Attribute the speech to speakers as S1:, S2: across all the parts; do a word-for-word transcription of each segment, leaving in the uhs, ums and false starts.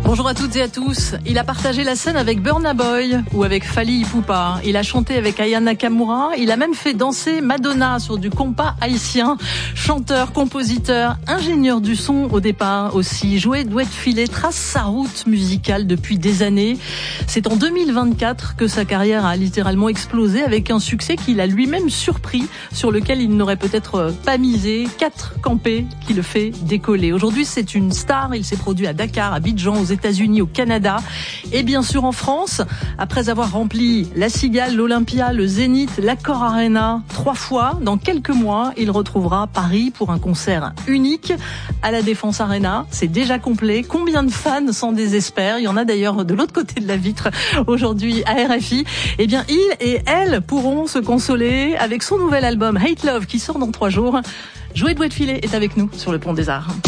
S1: Bonjour à toutes et à tous. Il a partagé la scène avec Burna Boy ou avec Fally Ipupa. Il a chanté avec Aya Nakamura. Il a même fait danser Madonna sur du compas haïtien. Chanteur, compositeur, ingénieur du son au départ aussi. Joey Douet-Filet trace sa route musicale depuis des années. C'est en deux mille vingt-quatre que sa carrière a littéralement explosé avec un succès qu'il a lui-même surpris, sur lequel il n'aurait peut-être pas misé. Quatre campés qui le fait décoller. Aujourd'hui, c'est une star. Il s'est produit à Dakar, à Abidjan, aux États-Unis, au Canada et bien sûr en France. Après avoir rempli la Cigale, l'Olympia, le Zénith, l'Accor Arena trois fois, dans quelques mois, il retrouvera Paris pour un concert unique à la Défense Arena. C'est déjà complet. Combien de fans s'en désespèrent? Il y en a d'ailleurs de l'autre côté de la vitre aujourd'hui à R F I. Eh bien, il et elle pourront se consoler avec son nouvel album Hate Love qui sort dans trois jours. Joey Douet-Filet est avec nous sur le Pont des Arts.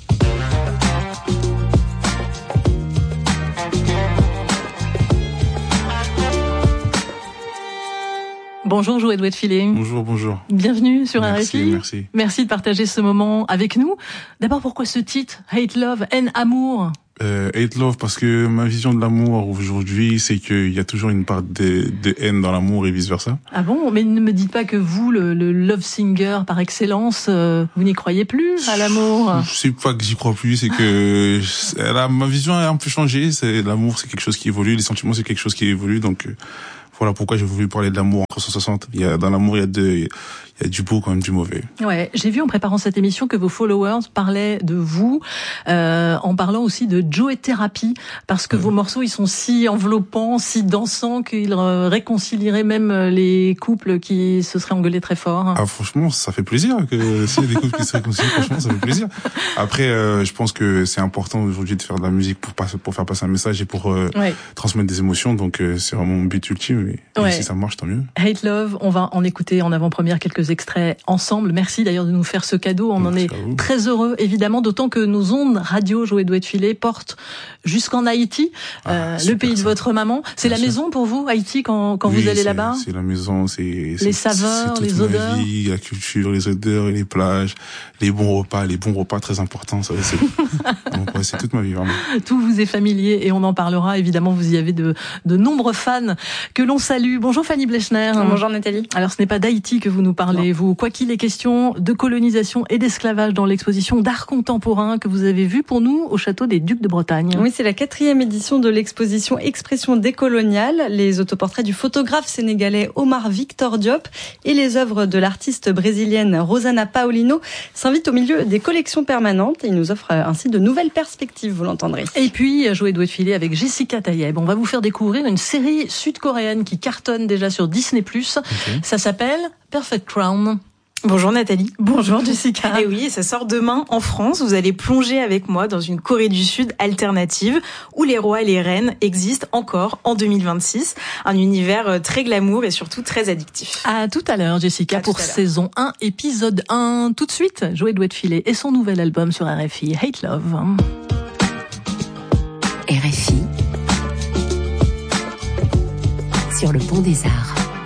S1: Bonjour Joey Douet-Filet.
S2: Bonjour, bonjour.
S1: Bienvenue sur
S2: merci,
S1: R F I.
S2: Merci.
S1: Merci de partager ce moment avec nous. D'abord, pourquoi ce titre, Hate Love, haine, amour?
S2: Euh, Hate Love, parce que ma vision de l'amour aujourd'hui, c'est qu'il y a toujours une part de, de haine dans l'amour et vice versa.
S1: Ah bon? Mais ne me dites pas que vous, le, le love singer par excellence, euh, vous n'y croyez plus à l'amour?
S2: C'est pas que j'y crois plus, c'est que là, ma vision a un peu changé. C'est l'amour, c'est quelque chose qui évolue, les sentiments, c'est quelque chose qui évolue, donc. Euh, Voilà pourquoi j'ai voulu parler de l'amour en trois cent soixante. Il y a, dans l'amour, il y a deux, il y a du beau comme du mauvais.
S1: Ouais, j'ai vu en préparant cette émission que vos followers parlaient de vous, euh, en parlant aussi de Joey Therapy, parce que ouais. Vos morceaux, ils sont si enveloppants, si dansants, qu'ils réconcilieraient même les couples qui se seraient engueulés très fort.
S2: Ah, franchement, ça fait plaisir que s'il y a des couples qui se réconcilient, franchement, ça fait plaisir. Après, euh, je pense que c'est important aujourd'hui de faire de la musique pour passer, pour faire passer un message et pour euh, ouais. transmettre des émotions. Donc, euh, c'est vraiment mon but ultime. Et ouais. si ça marche, tant mieux.
S1: Hate Love, on va en écouter en avant-première quelques extraits ensemble. Merci d'ailleurs de nous faire ce cadeau. On Merci en est très heureux, évidemment, d'autant que nos ondes radio Joey Douet-Filet portent jusqu'en Haïti, ah, euh, le pays ça. de votre maman. C'est Bien la sûr. maison pour vous, Haïti, quand, quand oui, vous allez là-bas?
S2: C'est la maison, c'est
S1: les
S2: c'est,
S1: saveurs,
S2: c'est toute
S1: les
S2: ma
S1: odeurs.
S2: Vie, la culture, les odeurs, les plages, les bons repas, les bons repas très importants. Ça, c'est, donc, ouais, c'est toute ma vie, vraiment.
S1: Tout vous est familier et on en parlera. Évidemment, vous y avez de, de nombreux fans que l'on salue. Bonjour Fanny Blechner.
S3: Bonjour Nathalie.
S1: Alors ce n'est pas d'Haïti que vous nous parlez, non. vous. Quoi qu'il est question de colonisation et d'esclavage dans l'exposition d'art contemporain que vous avez vue pour nous au château des Ducs de Bretagne.
S3: Oui, c'est la quatrième édition de l'exposition Expression décoloniale. Les autoportraits du photographe sénégalais Omar Victor Diop et les œuvres de l'artiste brésilienne Rosana Paulino s'invitent au milieu des collections permanentes. Ils nous offrent ainsi de nouvelles perspectives, vous l'entendrez.
S1: Et puis, Joey Douet-Filet avec Jessica Tayeb. On va vous faire découvrir une série sud-coréenne qui cartonne déjà sur Disney plus. Okay. Ça s'appelle Perfect Crown.
S4: Bonjour Nathalie.
S1: Bonjour Jessica.
S4: Et oui, ça sort demain en France. Vous allez plonger avec moi dans une Corée du Sud alternative où les rois et les reines existent encore en deux mille vingt-six. Un univers très glamour et surtout très addictif.
S1: À tout à l'heure Jessica à pour saison un, épisode un. Tout de suite, Joey Douet-Filet et son nouvel album sur R F I, Hate Love.
S5: R F I sur le Pont des Arts.